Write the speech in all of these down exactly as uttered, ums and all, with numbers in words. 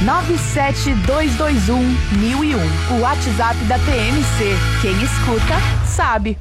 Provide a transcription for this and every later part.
nove sete dois dois um mil e um. O WhatsApp da P M C. Quem escuta, sabe.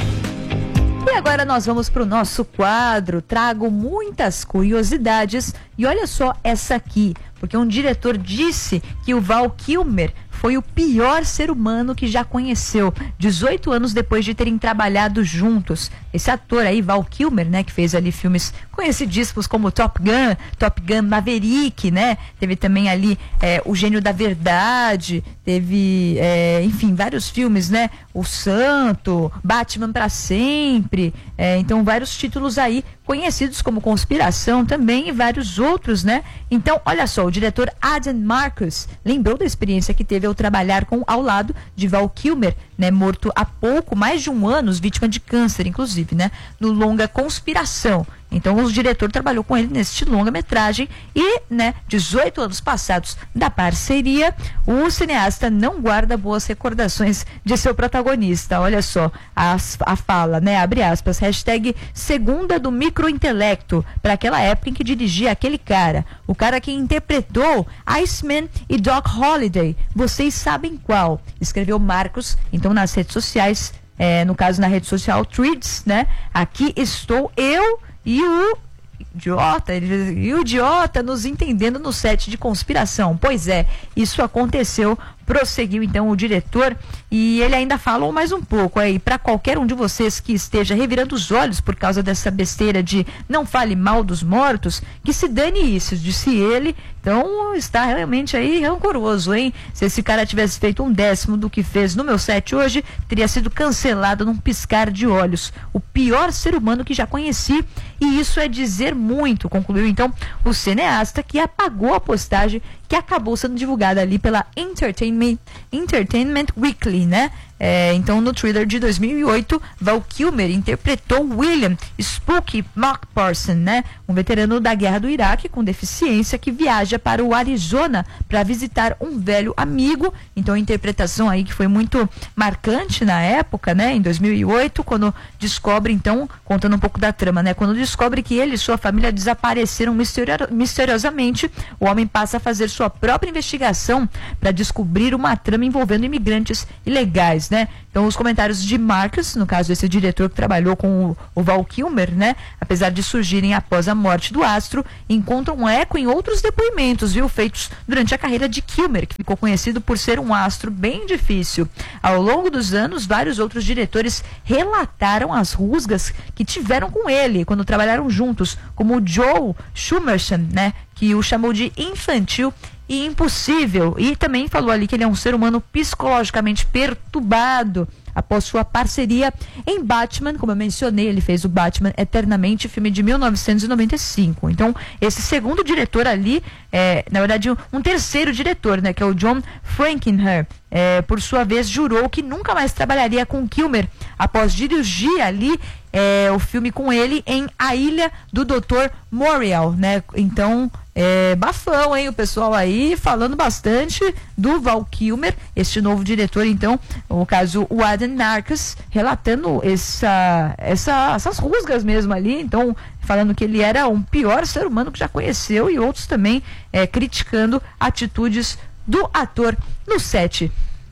E agora nós vamos para o nosso quadro. Trago muitas curiosidades e olha só essa aqui, porque um diretor disse que o Val Kilmer foi o pior ser humano que já conheceu, dezoito anos depois de terem trabalhado juntos. Esse ator aí, Val Kilmer, né, que fez ali filmes conhecidíssimos como Top Gun, Top Gun Maverick, né, teve também ali é, O Gênio da Verdade, teve, é, enfim, vários filmes, né, O Santo, Batman pra Sempre, é, então vários títulos aí conhecidos como Conspiração também e vários outros, né? Então, olha só, o diretor Adam Marcus lembrou da experiência que teve ao trabalhar com, ao lado de Val Kilmer, né? Morto há pouco, mais de um ano, vítima de câncer, inclusive, né? No longa Conspiração. Então, o diretor trabalhou com ele neste longa-metragem e, né, dezoito anos passados da parceria, o cineasta não guarda boas recordações de seu protagonista. Olha só, a, a fala, né, abre aspas, hashtag segunda do microintelecto, para aquela época em que dirigia aquele cara, o cara que interpretou Iceman e Doc Holliday, vocês sabem qual, escreveu Marcos, então nas redes sociais, é, no caso na rede social Threads, né, aqui estou eu e o idiota, ele, e o idiota nos entendendo no set de Conspiração. Pois é, isso aconteceu, prosseguiu então o diretor e ele ainda falou mais um pouco aí, para qualquer um de vocês que esteja revirando os olhos por causa dessa besteira de não fale mal dos mortos, que se dane isso, disse ele. Então está realmente aí rancoroso, hein? Se esse cara tivesse feito um décimo do que fez no meu set hoje, teria sido cancelado num piscar de olhos. O pior ser humano que já conheci, e isso é dizer muito, concluiu então o cineasta, que apagou a postagem que acabou sendo divulgada ali pela Entertainment, Entertainment Weekly, né? É, então, no thriller de dois mil e oito, Val Kilmer interpretou William Spooky McPherson, né? Um veterano da guerra do Iraque com deficiência que viaja para o Arizona para visitar um velho amigo. Então, a interpretação aí que foi muito marcante na época, né? Em dois mil e oito, quando descobre, então, contando um pouco da trama, né? Quando descobre que ele e sua família desapareceram misterio- misteriosamente, o homem passa a fazer sua própria investigação para descobrir uma trama envolvendo imigrantes ilegais, né? Então, os comentários de Marcus, no caso desse diretor que trabalhou com o, o Val Kilmer, né? Apesar de surgirem após a morte do astro, encontram um eco em outros depoimentos, viu? Feitos durante a carreira de Kilmer, que ficou conhecido por ser um astro bem difícil. Ao longo dos anos, vários outros diretores relataram as rusgas que tiveram com ele quando trabalharam juntos, como o Joe Schumerson, né? Que o chamou de infantil e impossível, e também falou ali que ele é um ser humano psicologicamente perturbado após sua parceria em Batman. Como eu mencionei, ele fez o Batman Eternamente, filme de mil novecentos e noventa e cinco. Então, esse segundo diretor ali, é, na verdade, um, um terceiro diretor, né, que é o John Frankenheimer, é, por sua vez, jurou que nunca mais trabalharia com Kilmer após dirigir ali é, o filme com ele em A Ilha do doutor Morial, né? Então, é, bafão, hein? O pessoal aí falando bastante do Val Kilmer, este novo diretor, então, no caso, o Adam Marcus, relatando essa, essa, essas rusgas mesmo ali, então, falando que ele era um pior ser humano que já conheceu, e outros também é, criticando atitudes do ator no set.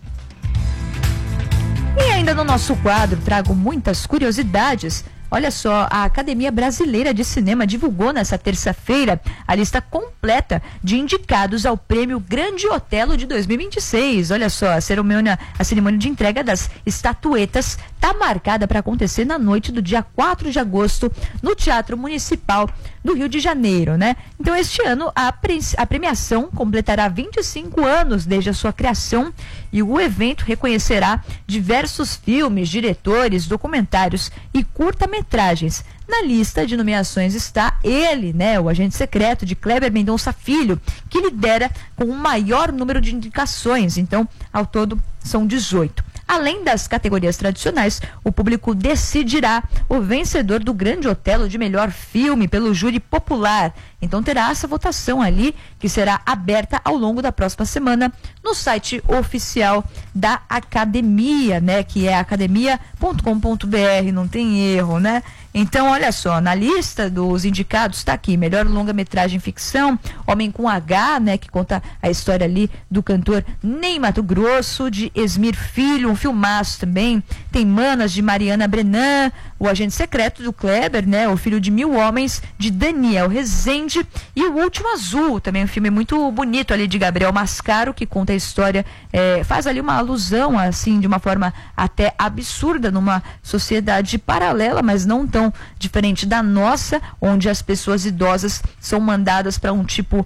E ainda no nosso quadro, trago muitas curiosidades. Olha só, a Academia Brasileira de Cinema divulgou nessa terça-feira a lista completa de indicados ao Prêmio Grande Otelo de dois mil e vinte e seis. Olha só, a cerimônia, a cerimônia de entrega das estatuetas está marcada para acontecer na noite do dia quatro de agosto no Teatro Municipal do Rio de Janeiro, né? Então, este ano, a, pre- a premiação completará vinte e cinco anos desde a sua criação e o evento reconhecerá diversos filmes, diretores, documentários e curta-metragens. Na lista de nomeações está ele, né, o agente secreto de Kleber Mendonça Filho, que lidera com o maior número de indicações. Então, ao todo, são dezoito. Além das categorias tradicionais, o público decidirá o vencedor do Grande Otelo de melhor filme pelo júri popular. Então terá essa votação ali, que será aberta ao longo da próxima semana no site oficial da Academia, né? Que é academia ponto com ponto br, não tem erro, né? Então, olha só, na lista dos indicados está aqui, melhor longa-metragem ficção, Homem com H, né, que conta a história ali do cantor Ney Matogrosso, de Esmir Filho, um filmaço também. Tem Manas, de Mariana Brenan, O Agente Secreto, do Kleber, né, O Filho de Mil Homens, de Daniel Rezende, e O Último Azul, também um filme muito bonito ali de Gabriel Mascaro, que conta a história, é, faz ali uma alusão, assim, de uma forma até absurda, numa sociedade paralela, mas não tão diferente da nossa, onde as pessoas idosas são mandadas para um tipo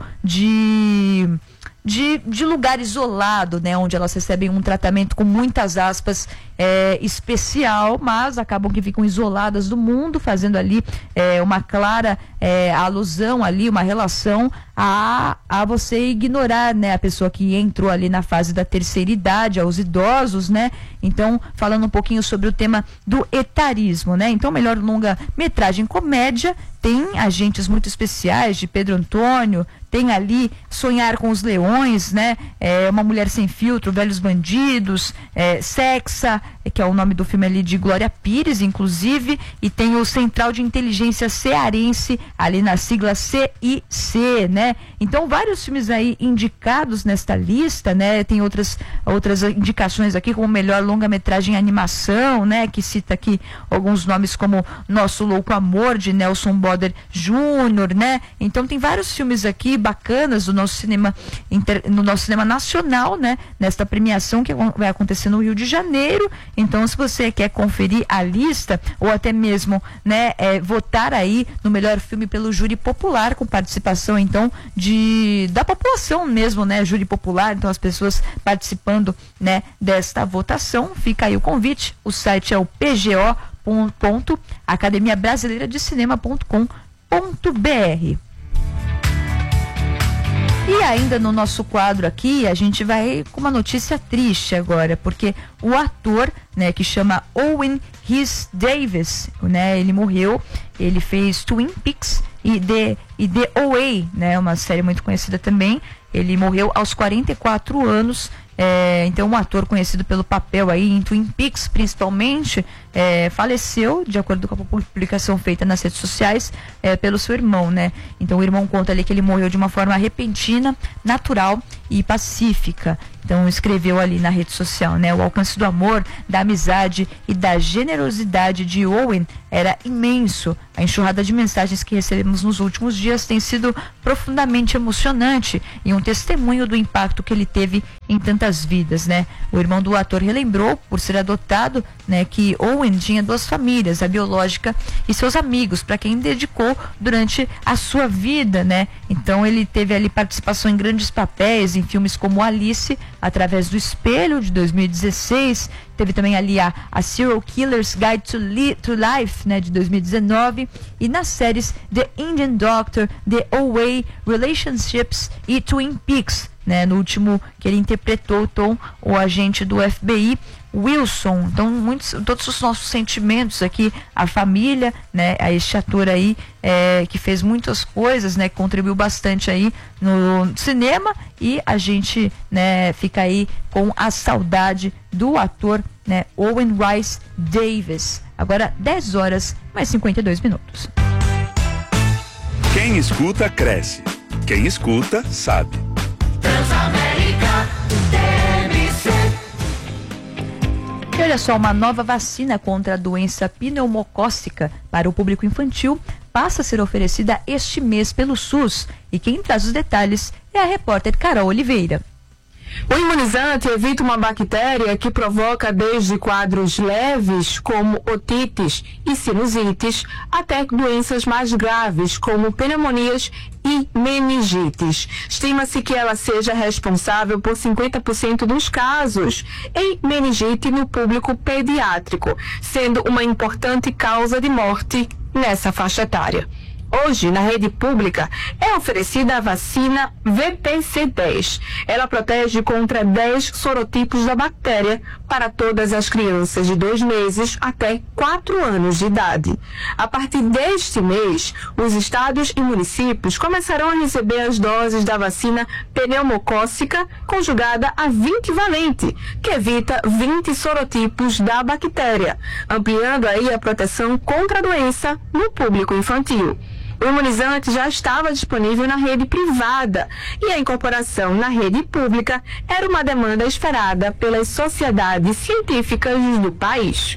de... De, de lugar isolado, né, onde elas recebem um tratamento com muitas aspas é, especial, mas acabam que ficam isoladas do mundo, fazendo ali é, uma clara é, alusão ali, uma relação a, a você ignorar, né, a pessoa que entrou ali na fase da terceira idade, aos idosos, né. Então, falando um pouquinho sobre o tema do etarismo, né. Então, melhor longa-metragem comédia, tem agentes muito especiais de Pedro Antônio, tem ali Sonhar com os Leões, né? É, Uma Mulher Sem Filtro, Velhos Bandidos, é, Sexa, que é o nome do filme ali de Glória Pires, inclusive, e tem o Central de Inteligência Cearense, ali na sigla C I C, né? Então, vários filmes aí indicados nesta lista, né? Tem outras, outras indicações aqui, como melhor longa-metragem animação, né? Que cita aqui alguns nomes como Nosso Louco Amor, de Nelson Boder Júnior, né? Então, tem vários filmes aqui bacanas do nosso cinema, inter, no nosso cinema nacional, né? Nesta premiação que vai acontecer no Rio de Janeiro. Então, se você quer conferir a lista ou até mesmo, né, é, votar aí no melhor filme pelo júri popular, com participação então de da população mesmo, né, júri popular, então as pessoas participando, né, desta votação, fica aí o convite. O site é o p g o ponto academia brasileira de cinema ponto com ponto b r. E ainda no nosso quadro aqui, a gente vai com uma notícia triste agora, porque o ator, né, que chama Owen Rhys Davis, né, ele morreu, ele fez Twin Peaks e The, e The O A, né, uma série muito conhecida também. Ele morreu aos quarenta e quatro anos. É, então, um ator conhecido pelo papel aí em Twin Peaks, principalmente, é, faleceu, de acordo com a publicação feita nas redes sociais, é, pelo seu irmão, né? Então, o irmão conta ali que ele morreu de uma forma repentina, natural e pacífica. Então, escreveu ali na rede social, né? O alcance do amor, da amizade e da generosidade de Owen era imenso. A enxurrada de mensagens que recebemos nos últimos dias tem sido profundamente emocionante e um testemunho do impacto que ele teve em tantas vidas, né? O irmão do ator relembrou, por ser adotado, né, que Owen tinha duas famílias, a biológica e seus amigos, para quem dedicou durante a sua vida, né? Então, ele teve ali participação em grandes papéis, em filmes como Alice, Através do Espelho, de dois mil e dezesseis, teve também ali a, a Serial Killer's Guide to, Li, to Life, né, de dois mil e dezenove, e nas séries The Indian Doctor, The O A, Relationships e Twin Peaks, né, no último que ele interpretou o Tom, o agente do F B I, Wilson. Então, muitos, todos os nossos sentimentos aqui, a família, né, a este ator aí, é, que fez muitas coisas, né, contribuiu bastante aí no cinema, e a gente, né, fica aí com a saudade do ator, né, Owen Rhys Davis. Agora, dez horas mais cinquenta e dois minutos. Quem escuta, cresce. Quem escuta, sabe. Transamérica, T M C. E olha só, uma nova vacina contra a doença pneumocócica para o público infantil passa a ser oferecida este mês pelo SUS. E quem traz os detalhes é a repórter Carol Oliveira. O imunizante evita uma bactéria que provoca desde quadros leves, como otites e sinusites, até doenças mais graves, como pneumonias e meningites. Estima-se que ela seja responsável por cinquenta por cento dos casos em meningite no público pediátrico, sendo uma importante causa de morte nessa faixa etária. Hoje, na rede pública, é oferecida a vacina V P C dez. Ela protege contra dez sorotipos da bactéria para todas as crianças de dois meses até quatro anos de idade. A partir deste mês, os estados e municípios começarão a receber as doses da vacina pneumocócica conjugada a vinte valente, que evita vinte sorotipos da bactéria, ampliando aí a proteção contra a doença no público infantil. O imunizante já estava disponível na rede privada e a incorporação na rede pública era uma demanda esperada pelas sociedades científicas do país.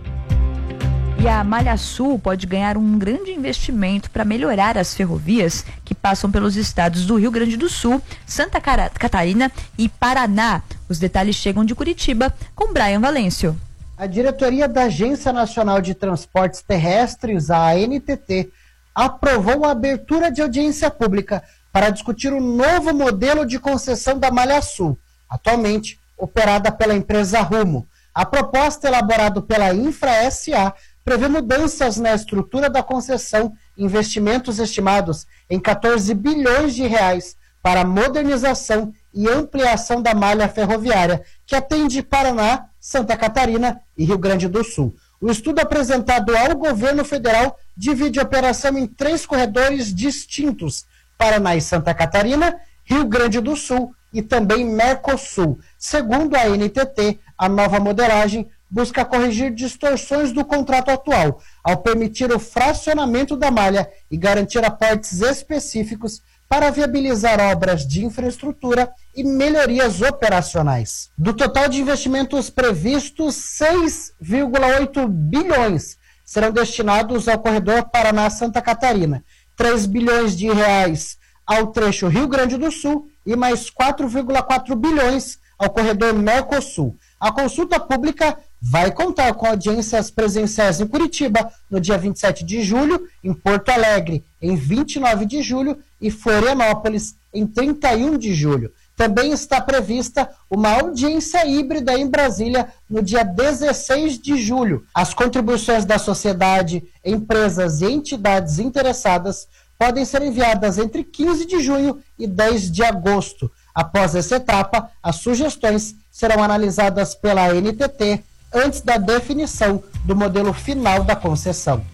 E a Malha Sul pode ganhar um grande investimento para melhorar as ferrovias que passam pelos estados do Rio Grande do Sul, Santa Catarina e Paraná. Os detalhes chegam de Curitiba com Brian Valêncio. A diretoria da Agência Nacional de Transportes Terrestres, a A N T T, aprovou a abertura de audiência pública para discutir o novo modelo de concessão da Malha Sul, atualmente operada pela empresa Rumo. A proposta, elaborada pela Infra S A, prevê mudanças na estrutura da concessão, investimentos estimados em quatorze bilhões de reais para a modernização e ampliação da malha ferroviária, que atende Paraná, Santa Catarina e Rio Grande do Sul. O estudo apresentado ao governo federal divide a operação em três corredores distintos: Paraná e Santa Catarina, Rio Grande do Sul e também Mercosul. Segundo a N T T, a nova modelagem busca corrigir distorções do contrato atual, ao permitir o fracionamento da malha e garantir aportes específicos para viabilizar obras de infraestrutura e melhorias operacionais. Do total de investimentos previstos, seis vírgula oito bilhões serão destinados ao corredor Paraná-Santa Catarina, três bilhões de reais ao trecho Rio Grande do Sul e mais quatro vírgula quatro bilhões ao corredor Mercosul. A consulta pública vai contar com audiências presenciais em Curitiba no dia vinte e sete de julho, em Porto Alegre em vinte e nove de julho e Florianópolis em trinta e um de julho. Também está prevista uma audiência híbrida em Brasília no dia dezesseis de julho. As contribuições da sociedade, empresas e entidades interessadas podem ser enviadas entre quinze de junho e dez de agosto. Após essa etapa, as sugestões serão analisadas pela A N T T antes da definição do modelo final da concessão.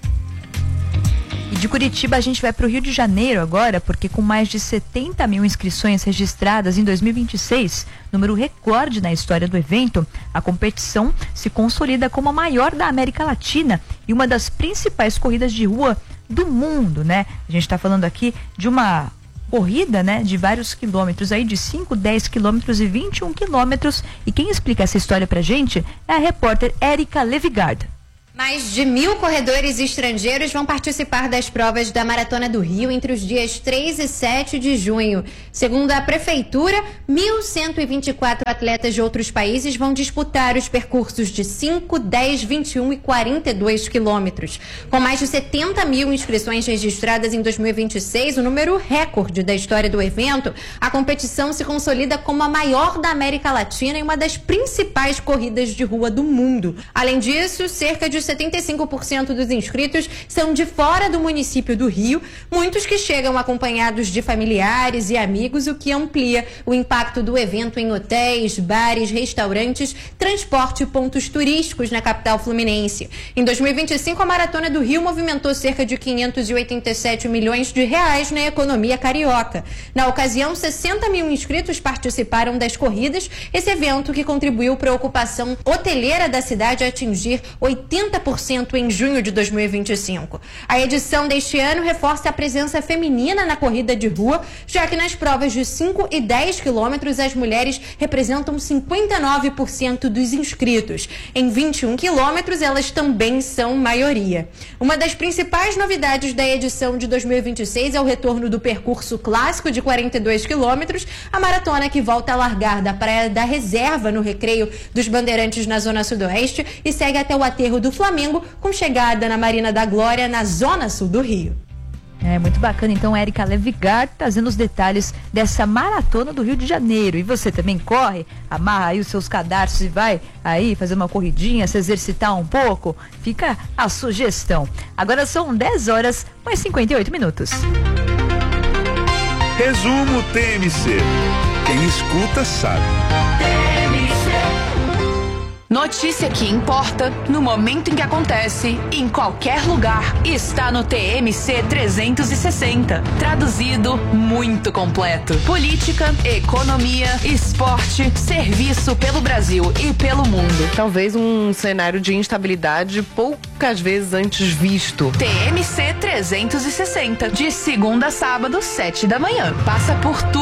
E de Curitiba a gente vai para o Rio de Janeiro agora, porque com mais de setenta mil inscrições registradas em dois mil e vinte e seis, número recorde na história do evento, a competição se consolida como a maior da América Latina e uma das principais corridas de rua do mundo, né? A gente está falando aqui de uma corrida, né, de vários quilômetros, aí de cinco, dez quilômetros e vinte e um quilômetros. E quem explica essa história pra gente é a repórter Érica Levigard. Mais de mil corredores estrangeiros vão participar das provas da Maratona do Rio entre os dias três e sete de junho. Segundo a Prefeitura, mil cento e vinte e quatro atletas de outros países vão disputar os percursos de cinco, dez, vinte e um e quarenta e dois quilômetros. Com mais de setenta mil inscrições registradas em dois mil e vinte e seis, o número recorde da história do evento, a competição se consolida como a maior da América Latina e uma das principais corridas de rua do mundo. Além disso, cerca de setenta e cinco por cento dos inscritos são de fora do município do Rio, muitos que chegam acompanhados de familiares e amigos, o que amplia o impacto do evento em hotéis, bares, restaurantes, transporte e pontos turísticos na capital fluminense. Em dois mil e vinte e cinco, a Maratona do Rio movimentou cerca de quinhentos e oitenta e sete milhões de reais na economia carioca. Na ocasião, sessenta mil inscritos participaram das corridas, esse evento que contribuiu para a ocupação hoteleira da cidade a atingir oitenta por cento em junho de dois mil e vinte e cinco. A edição deste ano reforça a presença feminina na corrida de rua, já que nas provas de cinco e dez quilômetros as mulheres representam cinquenta e nove por cento dos inscritos. Em vinte e um quilômetros elas também são maioria. Uma das principais novidades da edição de dois mil e vinte e seis é o retorno do percurso clássico de quarenta e dois quilômetros, a maratona que volta a largar da Praia da Reserva, no Recreio dos Bandeirantes, na Zona Sudoeste, e segue até o aterro do Flamengo, com chegada na Marina da Glória, na Zona Sul do Rio. É muito bacana, então, Érica Levigar trazendo os detalhes dessa maratona do Rio de Janeiro. E você também corre, amarra aí os seus cadarços e vai aí fazer uma corridinha, se exercitar um pouco? Fica a sugestão. Agora são dez horas, mais cinquenta e oito minutos. Resumo T M C. Quem escuta sabe. Notícia que importa no momento em que acontece, em qualquer lugar, está no T M C trezentos e sessenta. Traduzido, muito completo. Política, economia, esporte, serviço pelo Brasil e pelo mundo. Talvez um cenário de instabilidade poucas vezes antes visto. T M C trezentos e sessenta, de segunda a sábado, sete da manhã. Passa por tudo.